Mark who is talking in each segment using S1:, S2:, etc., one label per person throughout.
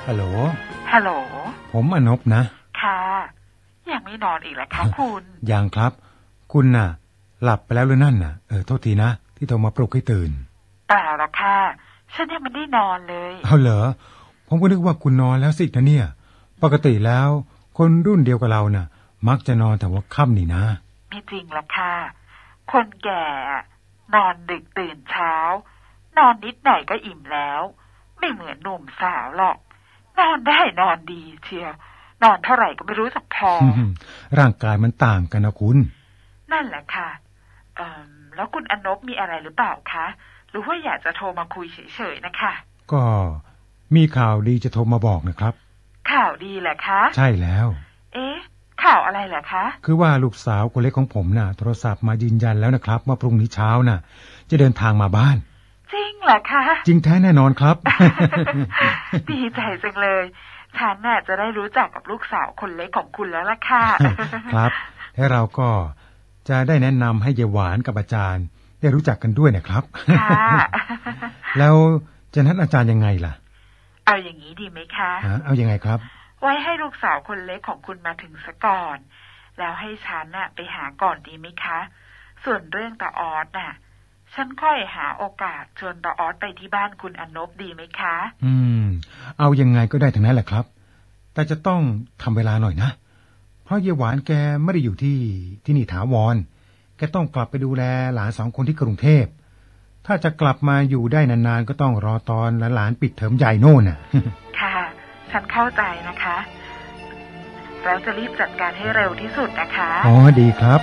S1: ฮัลโหล
S2: ฮัลโหล
S1: ผมอนบนะ
S2: ค่ะยังไม่นอนอีกเหรอคะคุณ
S1: ยังครับคุณน่ะหลับไปแล้วหรือนั่นน่ะโทษทีนะที่โทรมาปลุกให้ตื่น
S2: เปล่าหรอกค่ะฉันยังไม่ได้นอนเลย
S1: เอาเหรอผมก็นึกว่าคุณนอนแล้วสินะเนี่ยปกติแล้วคนรุ่นเดียวกับเราน่ะมักจะนอนแต่ว่าค่ำนี่นะ
S2: ไม่จริงหรอกค่ะคนแก่นอนดึกตื่นเช้านอนนิดหน่อยก็อิ่มแล้วไม่เหมือนหนุ่มสาวหรอกนอนได้นอนดีเชียวนอนเท่าไหร่ก็ไม่รู้จักพอ
S1: ร่างกายมันต่างกันนะคุณ
S2: นั่นแหละค่ะแล้วคุณอนบมีอะไรหรือเปล่าคะหรือว่าอยากจะโทรมาคุยเฉยๆนะคะ
S1: ก็มีข่าวดีจะโทรมาบอกนะครับ
S2: ข่าวดีเหรอคะ
S1: ใช่แล้ว
S2: เอ๊ะข่าวอะไรเหรอคะ
S1: คือว่าลูกสาวคนเล็กของผมน่ะโทรศัพท์มายืนยันแล้วนะครับว่าพรุ่งนี้เช้าน่ะจะเดินทางมาบ้าน
S2: จริงเหรอคะ
S1: จริงแท้แน่นอนครับ
S2: ดีใจจังเลยฉันน่ะจะได้รู้จักกับลูกสาวคนเล็กของคุณแล้วล่ะค่ะ
S1: ครับและเราก็จะได้แนะนำให้ยายหวานกับอาจารย์ได้รู้จักกันด้วยนะครับ
S2: ค่ะ
S1: แล้วจะนัดอาจารย์ยังไงล่ะ
S2: เอาอย่างนี้ดีไหมคะ
S1: เอายังไงครับ
S2: ไว้ให้ลูกสาวคนเล็กของคุณมาถึงซะก่อนแล้วให้ฉันน่ะไปหาก่อนดีไหมคะส่วนเรื่องตาออสน่ะฉันค่อยหาโอกาสชวนตาออสไปที่บ้านคุณอนบดีไหมคะ
S1: เอายังไงก็ได้ทั้งนั้นแหละครับแต่จะต้องทำเวลาหน่อยนะเพราะยายหวานแกไม่ได้อยู่ที่นี่ถาวรแกต้องกลับไปดูแลหลาน2 คนที่กรุงเทพถ้าจะกลับมาอยู่ได้นานๆก็ต้องรอตอนหลานปิดเทอมใหญ่โน่นน่ะ
S2: ค่ะฉันเข้าใจนะคะเราจะรีบจัดการให้เร็วที่สุดนะคะ
S1: อ๋อดีครับ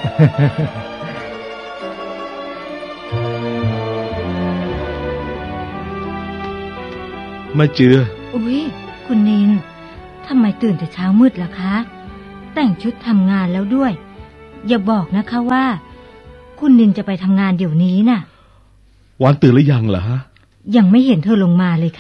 S3: มาเจือ
S4: อุ๊ยคุณนินทำไมตื่นแต่เช้ามืดล่ะคะแต่งชุดทำงานแล้วด้วยอย่าบอกนะคะว่าคุณนินจะไปทำงานเดี๋ยวนี้น่ะ
S3: วานตื่นหรือยังเหรอฮะ
S4: ยังไม่เห็นเธอลงมาเลยค่ะ